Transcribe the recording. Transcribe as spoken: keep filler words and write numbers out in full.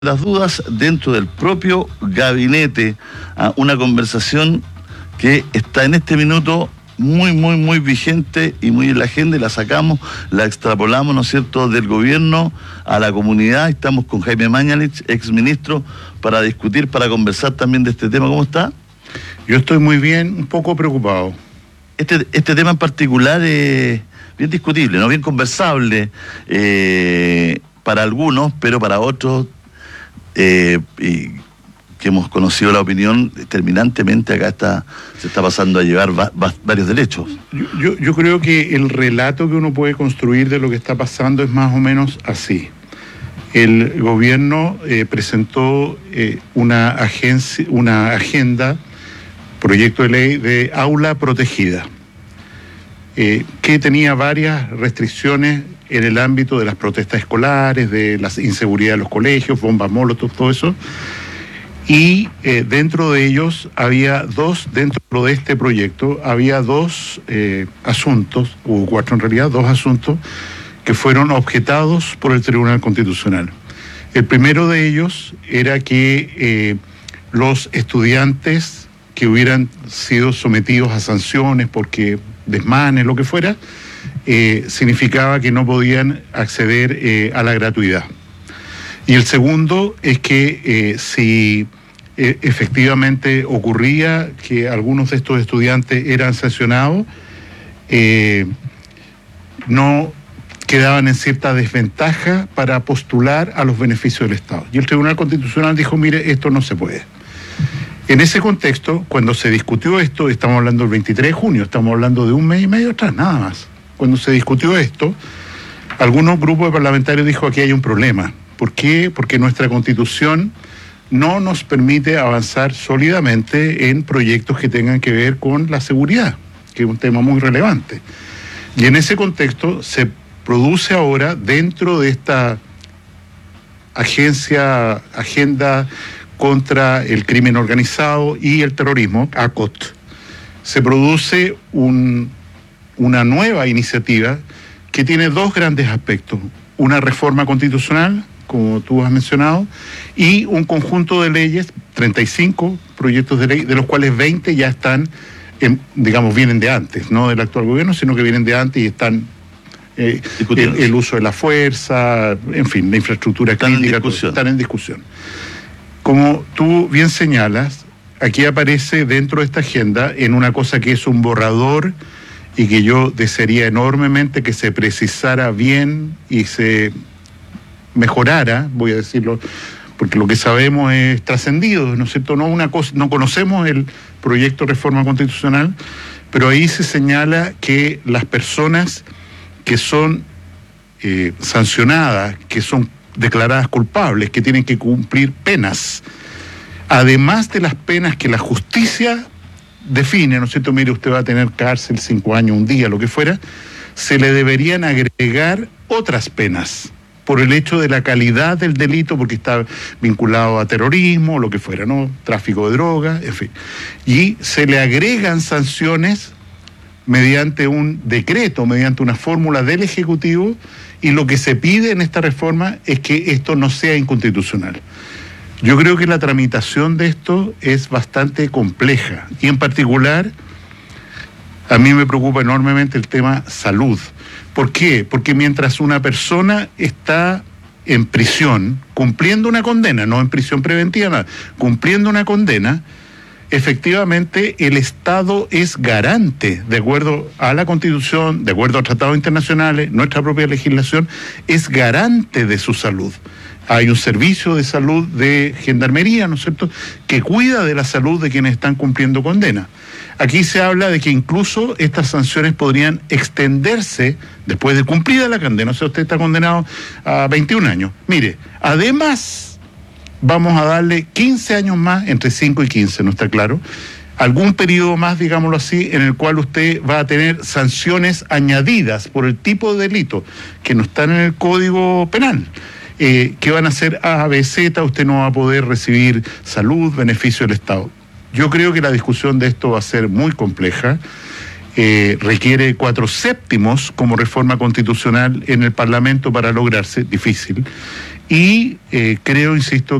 las dudas dentro del propio gabinete, a una conversación que está en este minuto muy, muy, muy vigente y muy en la agenda, y la sacamos, la extrapolamos, ¿no es cierto?, del gobierno a la comunidad. Estamos con Jaime Mañalich, exministro, para discutir, para conversar también de este tema. ¿Cómo está? Yo estoy muy bien, un poco preocupado. Este, este tema en particular es bien discutible, ¿no? Bien conversable eh, para algunos, pero para otros, eh, y que hemos conocido la opinión, terminantemente acá está se está pasando a llevar va, va, varios derechos. Yo, yo, yo creo que el relato que uno puede construir de lo que está pasando es más o menos así. El gobierno eh, presentó eh, una, agencia, una agenda, proyecto de ley de aula protegida, eh, que tenía varias restricciones en el ámbito de las protestas escolares, de la inseguridad de los colegios, bombas molotov, todo eso. Y eh, dentro de ellos había dos, dentro de este proyecto, había dos eh, asuntos, hubo cuatro en realidad, dos asuntos que fueron objetados por el Tribunal Constitucional. El primero de ellos era que eh, los estudiantes que hubieran sido sometidos a sanciones porque desmanes, lo que fuera, eh, significaba que no podían acceder eh, a la gratuidad. Y el segundo es que eh, si eh, efectivamente ocurría que algunos de estos estudiantes eran sancionados, eh, no quedaban en cierta desventaja para postular a los beneficios del Estado. Y el Tribunal Constitucional dijo, mire, esto no se puede. En ese contexto, cuando se discutió esto, estamos hablando del veintitrés de junio, estamos hablando de un mes y medio atrás, nada más. Cuando se discutió esto, algunos grupos de parlamentarios dijo, aquí hay un problema. ¿Por qué? Porque nuestra Constitución no nos permite avanzar sólidamente en proyectos que tengan que ver con la seguridad, que es un tema muy relevante. Y en ese contexto se produce ahora, dentro de esta agencia, agenda contra el crimen organizado y el terrorismo, A C O T, se produce un, una nueva iniciativa que tiene dos grandes aspectos. Una reforma constitucional, como tú has mencionado, y un conjunto de leyes, treinta y cinco proyectos de ley, de los cuales veinte ya están, en, digamos, vienen de antes, no del actual gobierno, sino que vienen de antes y están eh, el, el uso de la fuerza, en fin, la infraestructura están crítica, en discusión. están en discusión. Como tú bien señalas, aquí aparece dentro de esta agenda en una cosa que es un borrador y que yo desearía enormemente que se precisara bien y se mejorara, voy a decirlo, porque lo que sabemos es trascendido, ¿no es cierto? No, una cosa, no conocemos el proyecto de reforma constitucional, pero ahí se señala que las personas que son eh, sancionadas, que son declaradas culpables, que tienen que cumplir penas, además de las penas que la justicia define, ¿no es cierto? Mire, usted va a tener cárcel cinco años, un día, lo que fuera, se le deberían agregar otras penas por el hecho de la calidad del delito, porque está vinculado a terrorismo, lo que fuera, ¿no? Tráfico de drogas, en fin. Y se le agregan sanciones mediante un decreto, mediante una fórmula del Ejecutivo, y lo que se pide en esta reforma es que esto no sea inconstitucional. Yo creo que la tramitación de esto es bastante compleja, y en particular a mí me preocupa enormemente el tema salud. ¿Por qué? Porque mientras una persona está en prisión, cumpliendo una condena, no en prisión preventiva, nada, cumpliendo una condena, efectivamente el Estado es garante, de acuerdo a la Constitución, de acuerdo a tratados internacionales, nuestra propia legislación, es garante de su salud. Hay un servicio de salud de gendarmería, ¿no es cierto?, que cuida de la salud de quienes están cumpliendo condena. Aquí se habla de que incluso estas sanciones podrían extenderse después de cumplida la condena. O sea, usted está condenado a veintiún años. Mire, además vamos a darle quince años más, entre cinco y quince, ¿no está claro? Algún periodo más, digámoslo así, en el cual usted va a tener sanciones añadidas por el tipo de delito que no están en el Código Penal. Eh, que van a ser A, B, Z, usted no va a poder recibir salud, beneficio del Estado. Yo creo que la discusión de esto va a ser muy compleja, eh, requiere cuatro séptimos como reforma constitucional en el Parlamento para lograrse, difícil, Y eh, creo, insisto,